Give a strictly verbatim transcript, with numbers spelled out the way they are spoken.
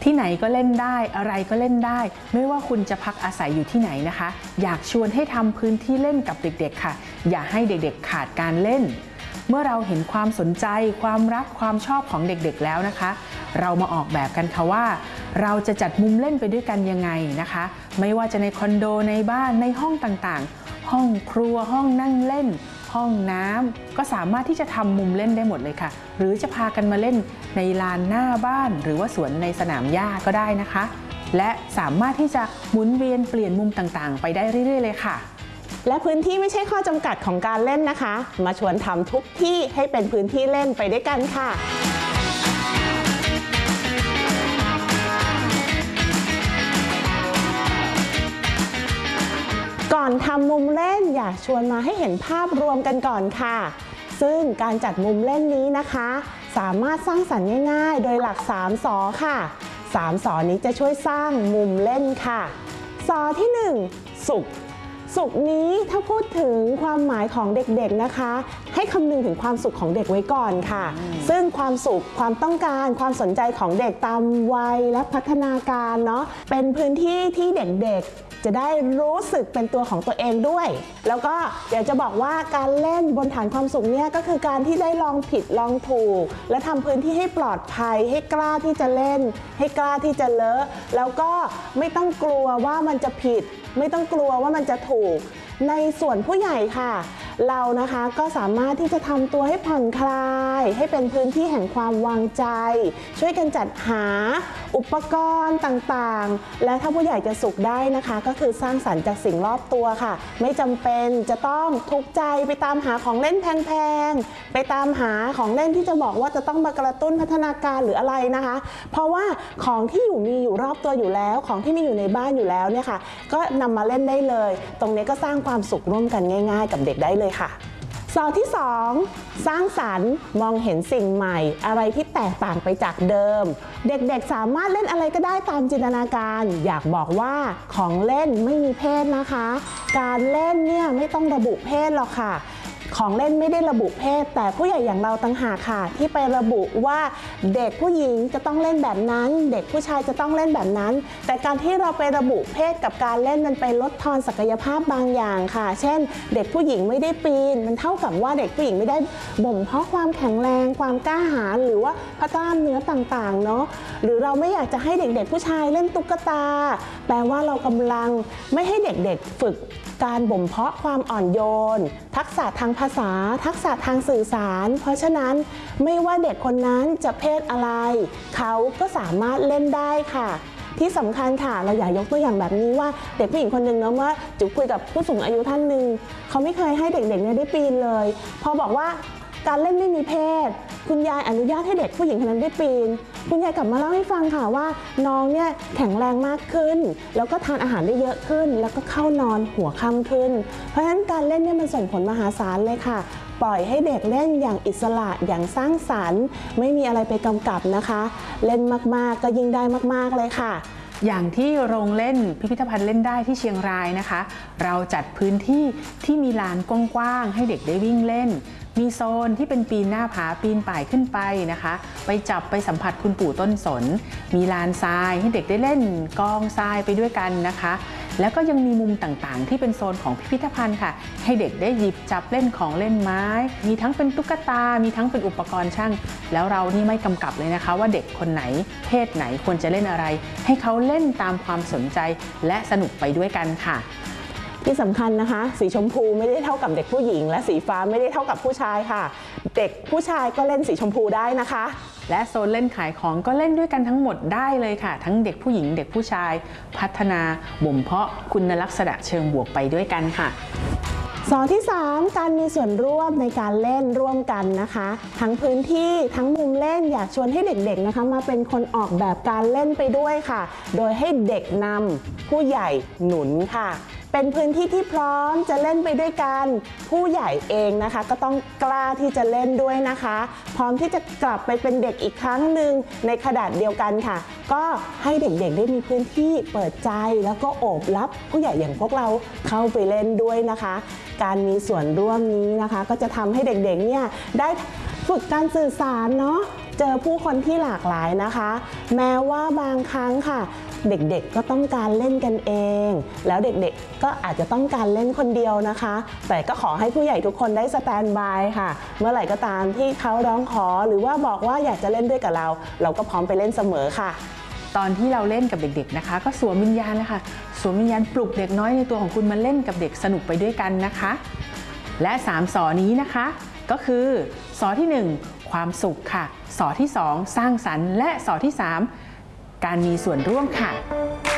ที่ไหนก็เล่นได้อะไรก็เล่นได้ไม่ว่าคุณจะพักอาศัยอยู่ที่ไหนนะคะอยากชวนให้ทำพื้นที่เล่นกับเด็กๆค่ะอย่าให้เด็กๆขาดการเล่นเมื่อเราเห็นความสนใจความรักความชอบของเด็กๆแล้วนะคะเรามาออกแบบกันค่ะว่าเราจะจัดมุมเล่นไปด้วยกันยังไงนะคะไม่ว่าจะในคอนโดในบ้านในห้องต่างๆห้องครัวห้องนั่งเล่นห้องน้ำก็สามารถที่จะทำมุมเล่นได้หมดเลยค่ะหรือจะพากันมาเล่นในลานหน้าบ้านหรือว่าสวนในสนามหญ้าก็ได้นะคะและสามารถที่จะหมุนเวียนเปลี่ยนมุมต่างๆไปได้เรื่อยๆเลยค่ะและพื้นที่ไม่ใช่ข้อจำกัดของการเล่นนะคะมาชวนทำทุกที่ให้เป็นพื้นที่เล่นไปด้วยกันค่ะก่อนทำมุมเล่นอยากชวนมาให้เห็นภาพรวมกันก่อนค่ะซึ่งการจัดมุมเล่นนี้นะคะสามารถสร้างสรรค์ง่ายๆโดยหลักสามสอค่ะสามสอนี้จะช่วยสร้างมุมเล่นค่ะสอที่หนึ่งสุขสุขนี้ถ้าพูดถึงความหมายของเด็กๆนะคะให้คำนึงถึงความสุขของเด็กไว้ก่อนค่ะซึ่งความสุขความต้องการความสนใจของเด็กตามวัยและพัฒนาการเนาะเป็นพื้นที่ที่เด็กๆจะได้รู้สึกเป็นตัวของตัวเองด้วยแล้วก็อยากจะบอกว่าการเล่นบนฐานความสุขเนี่ยก็คือการที่ได้ลองผิดลองถูกและทำพื้นที่ให้ปลอดภัยให้กล้าที่จะเล่นให้กล้าที่จะเลอะแล้วก็ไม่ต้องกลัวว่ามันจะผิดไม่ต้องกลัวว่ามันจะถูกในส่วนผู้ใหญ่ค่ะเรานะคะก็สามารถที่จะทำตัวให้ผ่อนคลายให้เป็นพื้นที่แห่งความวางใจช่วยกันจัดหาอุปกรณ์ต่างๆและถ้าผู้ใหญ่จะสุขได้นะคะก็คือสร้างสรรค์จากสิ่งรอบตัวค่ะไม่จำเป็นจะต้องทุกข์ใจไปตามหาของเล่นแพงๆไปตามหาของเล่นที่จะบอกว่าจะต้องมากระตุ้นพัฒนาการหรืออะไรนะคะเพราะว่าของที่อยู่มีอยู่รอบตัวอยู่แล้วของที่มีอยู่ในบ้านอยู่แล้วเนี่ยค่ะก็นำมาเล่นได้เลยตรงนี้ก็สร้างความสุขร่วมกันง่ายๆกับเด็กได้เลยค่ะสอที่สองสร้างสรรค์มองเห็นสิ่งใหม่อะไรที่แตกต่างไปจากเดิมเด็กๆสามารถเล่นอะไรก็ได้ตามจินตนาการอยากบอกว่าของเล่นไม่มีเพศนะคะการเล่นเนี่ยไม่ต้องระบุเพศหรอกค่ะของเล่นไม่ได้ระบุเพศแต่ผู้ใหญ่อย่างเราต่างหากค่ะที่ไประบุว่าเด็กผู้หญิงจะต้องเล่นแบบนั้นเด็กผู้ชายจะต้องเล่นแบบนั้นแต่การที่เราไประบุเพศกับการเล่นมันไปลดทอนศักยภาพบางอย่างค่ะเช่นเด็กผู้หญิงไม่ได้ปีนมันเท่ากับว่าเด็กผู้หญิงไม่ได้บ่มเพาะความแข็งแรงความกล้าหาญหรือว่าพัฒนาเนื้อต่างๆเนาะหรือเราไม่อยากจะให้เด็กๆผู้ชายเล่นตุ๊กตาแปลว่าเรากำลังไม่ให้เด็กๆฝึกการบ่มเพาะความอ่อนโยนทักษะทางภาษาทักษะทางสื่อสารเพราะฉะนั้นไม่ว่าเด็กคนนั้นจะเพศอะไรเขาก็สามารถเล่นได้ค่ะที่สำคัญค่ะเราอยากยกตัวอย่างแบบนี้ว่าเด็กผู้หญิงคนหนึ่งเนาะว่าจุ๋คุยกับผู้สูงอายุท่านหนึ่งเขาไม่เคยให้เด็กๆเนี่ยได้ปีนเลยพอบอกว่าการเล่นไม่มีเพศคุณยายอนุญาตให้เด็กผู้หญิงคนนั้นได้ปีนคุณยายกลับมาเล่าให้ฟังค่ะว่าน้องเนี่ยแข็งแรงมากขึ้นแล้วก็ทานอาหารได้เยอะขึ้นแล้วก็เข้านอนหัวค่ำขึ้นเพราะฉะนั้นการเล่นเนี่ยมันส่งผลมหาศาลเลยค่ะปล่อยให้เด็กเล่นอย่างอิสระอย่างสร้างสรรค์ไม่มีอะไรไปกำกับนะคะเล่นมากๆก็ยิ่งได้มากๆเลยค่ะอย่างที่โรงเล่นพิพิธภัณฑ์เล่นได้ที่เชียงรายนะคะเราจัดพื้นที่ที่มีลานกว้างๆให้เด็กได้วิ่งเล่นมีโซนที่เป็นปีนหน้าผาปีนป่ายขึ้นไปนะคะไปจับไปสัมผัสคุณปู่ต้นสนมีลานทรายให้เด็กได้เล่นกองทรายไปด้วยกันนะคะแล้วก็ยังมีมุมต่างๆที่เป็นโซนของพิพิธภัณฑ์ค่ะให้เด็กได้หยิบจับเล่นของเล่นไม้มีทั้งเป็นตุ๊กตามีทั้งเป็นอุปกรณ์ช่างแล้วเรานี่ไม่กำกับเลยนะคะว่าเด็กคนไหนเพศไหนควรจะเล่นอะไรให้เขาเล่นตามความสนใจและสนุกไปด้วยกันค่ะที่สำคัญนะคะสีชมพูไม่ได้เท่ากับเด็กผู้หญิงและสีฟ้าไม่ได้เท่ากับผู้ชายค่ะเด็กผู้ชายก็เล่นสีชมพูได้นะคะและโซนเล่นขายของก็เล่นด้วยกันทั้งหมดได้เลยค่ะทั้งเด็กผู้หญิงเด็กผู้ชายพัฒนาบ่มเพาะคุณลักษณะเชิงบวกไปด้วยกันค่ะสอที่สามการมีส่วนร่วมในการเล่นร่วมกันนะคะทั้งพื้นที่ทั้งมุมเล่นอยากชวนให้เด็กๆนะคะมาเป็นคนออกแบบการเล่นไปด้วยค่ะโดยให้เด็กนำผู้ใหญ่หนุนค่ะเป็นพื้นที่ที่พร้อมจะเล่นไปด้วยกันผู้ใหญ่เองนะคะก็ต้องกล้าที่จะเล่นด้วยนะคะพร้อมที่จะกลับไปเป็นเด็กอีกครั้งหนึ่งในขนาดเดียวกันค่ะก็ให้เด็กๆได้มีพื้นที่เปิดใจแล้วก็โอบรับผู้ใหญ่อย่างพวกเราเข้าไปเล่นด้วยนะคะการมีส่วนร่วมนี้นะคะก็จะทำให้เด็กๆเนี่ยได้ฝึกการสื่อสารเนาะเจอผู้คนที่หลากหลายนะคะ แม้ว่าบางครั้งค่ะเด็กๆก็ต้องการเล่นกันเองแล้วเด็กๆก็อาจจะต้องการเล่นคนเดียวนะคะแต่ก็ขอให้ผู้ใหญ่ทุกคนได้สแตนด์บายค่ะเมื่อไหร่ก็ตามที่เขาร้องขอหรือว่าบอกว่าอยากจะเล่นด้วยกับเราเราก็พร้อมไปเล่นเสมอค่ะตอนที่เราเล่นกับเด็กๆนะคะก็สวมวิญญาณนะคะสวมวิญญาณปลุกเด็กน้อยในตัวของคุณมาเล่นกับเด็กสนุกไปด้วยกันนะคะและสามสอนี้นะคะก็คือสอที่หนึ่งความสุขค่ะสอที่สองสร้างสรรค์และสอที่สามการมีส่วนร่วมค่ะ